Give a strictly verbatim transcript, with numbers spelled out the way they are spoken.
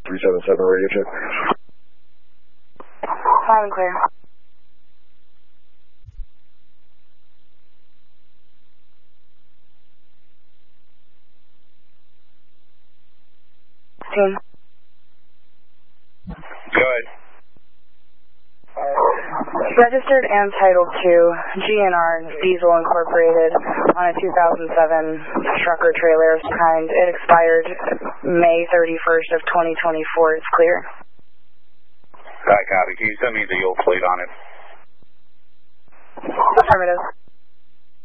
three seven seven radio check. Loud and clear. Team. Go ahead. Registered and titled to G N R Diesel Incorporated on a two thousand seven trucker trailer of kind. It expired May thirty-first of twenty twenty-four. It's clear. Alright, copy. Can you send me the old plate on it? Affirmative.